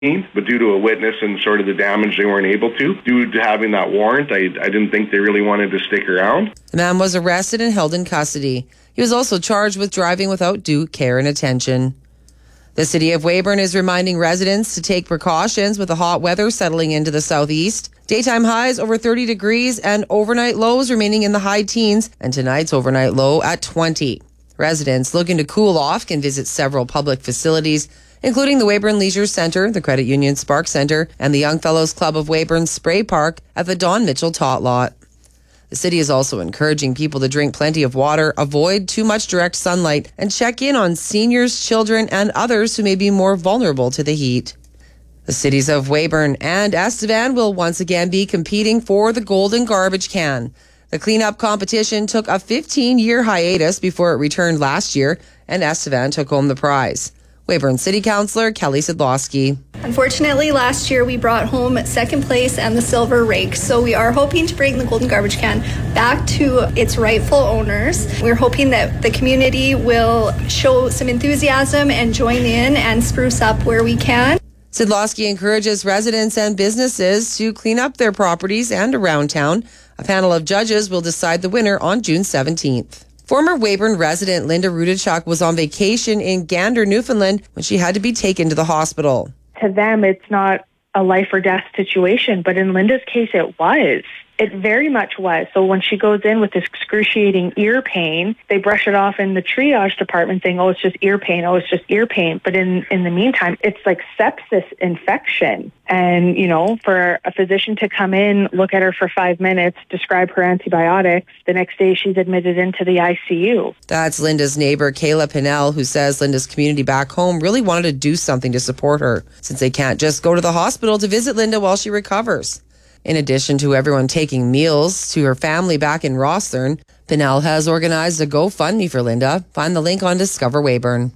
but due to a witness and sort of the damage, they weren't able to. Due to having that warrant, I didn't think they really wanted to stick around. The man was arrested and held in custody. He was also charged with driving without due care and attention. The city of Weyburn is reminding residents to take precautions with the hot weather settling into the southeast. Daytime highs over 30 degrees and overnight lows remaining in the high teens, and tonight's overnight low at 20. Residents looking to cool off can visit several public facilities, including the Weyburn Leisure Centre, the Credit Union Spark Centre, and the Young Fellows Club of Weyburn Spray Park at the Don Mitchell Tot Lot. The city is also encouraging people to drink plenty of water, avoid too much direct sunlight, and check in on seniors, children, and others who may be more vulnerable to the heat. The cities of Weyburn and Estevan will once again be competing for the Golden Garbage Can. The cleanup competition took a 15-year hiatus before it returned last year, and Estevan took home the prize. Weyburn City Councillor Kelly Sidlowski. Unfortunately, last year we brought home second place and the silver rake, so we are hoping to bring the Golden Garbage Can back to its rightful owners. We're hoping that the community will show some enthusiasm and join in and spruce up where we can. Sidlowski encourages residents and businesses to clean up their properties and around town. A panel of judges will decide the winner on June 17th. Former Weyburn resident Linda Rudachuk was on vacation in Gander, Newfoundland, when she had to be taken to the hospital. To them, it's not a life or death situation, but in Linda's case, it was. It very much was. So when she goes in with this excruciating ear pain, they brush it off in the triage department saying, oh, it's just ear pain. Oh, it's just ear pain. But in the meantime, it's like sepsis infection. And, you know, for a physician to come in, look at her for 5 minutes, describe her antibiotics, the next day she's admitted into the ICU. That's Linda's neighbor, Kayla Pinnell, who says Linda's community back home really wanted to do something to support her, since they can't just go to the hospital to visit Linda while she recovers. In addition to everyone taking meals to her family back in Rosthern, Pinnell has organized a GoFundMe for Linda. Find the link on Discover Weyburn.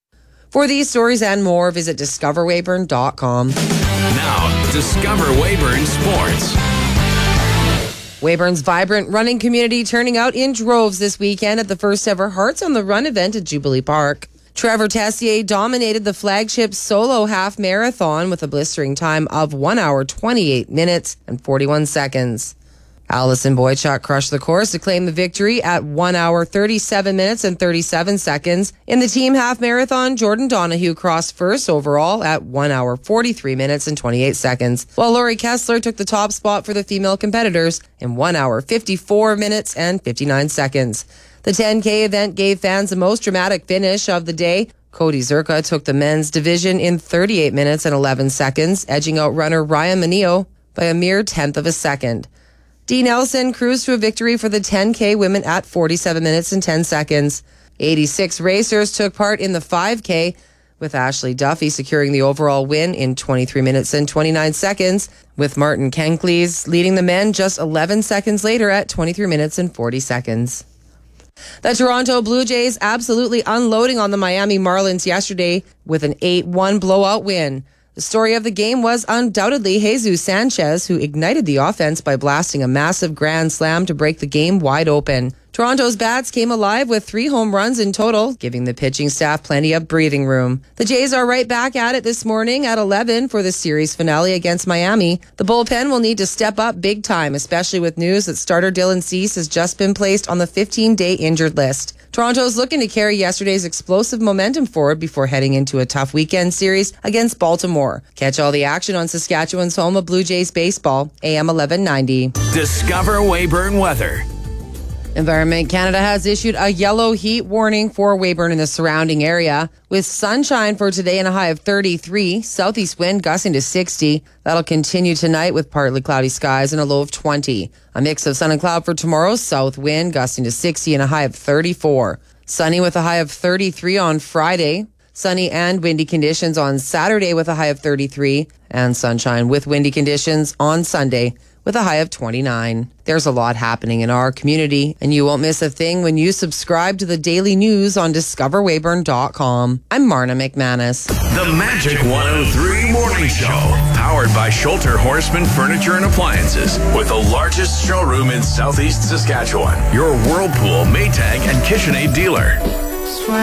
For these stories and more, visit discoverweyburn.com. Now, Discover Weyburn Sports. Weyburn's vibrant running community turning out in droves this weekend at the first ever Hearts on the Run event at Jubilee Park. Trevor Tessier dominated the flagship solo half marathon with a blistering time of 1 hour, 28 minutes and 41 seconds. Allison Boychuk crushed the course to claim the victory at 1 hour, 37 minutes and 37 seconds. In the team half marathon, Jordan Donahue crossed first overall at 1 hour, 43 minutes and 28 seconds, while Lori Kessler took the top spot for the female competitors in 1 hour, 54 minutes and 59 seconds. The 10K event gave fans the most dramatic finish of the day. Cody Zerka took the men's division in 38 minutes and 11 seconds, edging out runner Ryan Manillo by a mere tenth of a second. Dee Nelson cruised to a victory for the 10K women at 47 minutes and 10 seconds. 86 racers took part in the 5K, with Ashley Duffy securing the overall win in 23 minutes and 29 seconds, with Martin Kenkleys leading the men just 11 seconds later at 23 minutes and 40 seconds. The Toronto Blue Jays absolutely unloading on the Miami Marlins yesterday with an 8-1 blowout win. The story of the game was undoubtedly Jesus Sanchez, who ignited the offense by blasting a massive grand slam to break the game wide open. Toronto's bats came alive with 3 home runs in total, giving the pitching staff plenty of breathing room. The Jays are right back at it this morning at 11 for the series finale against Miami. The bullpen will need to step up big time, especially with news that starter Dylan Cease has just been placed on the 15-day injured list. Toronto's looking to carry yesterday's explosive momentum forward before heading into a tough weekend series against Baltimore. Catch all the action on Saskatchewan's home of Blue Jays baseball, AM 1190. Discover Weyburn weather. Environment Canada has issued a yellow heat warning for Weyburn and the surrounding area, with sunshine for today and a high of 33, southeast wind gusting to 60. That'll continue tonight with partly cloudy skies and a low of 20. A mix of sun and cloud for tomorrow, south wind gusting to 60 and a high of 34. Sunny with a high of 33 on Friday. Sunny and windy conditions on Saturday with a high of 33, and sunshine with windy conditions on Sunday with a high of 29. There's a lot happening in our community, and you won't miss a thing when you subscribe to the daily news on discoverweyburn.com. I'm Marna McManus. The Magic 103 Morning Show, powered by Schulter Horseman Furniture and Appliances, with the largest showroom in Southeast Saskatchewan. Your Whirlpool, Maytag, and KitchenAid dealer.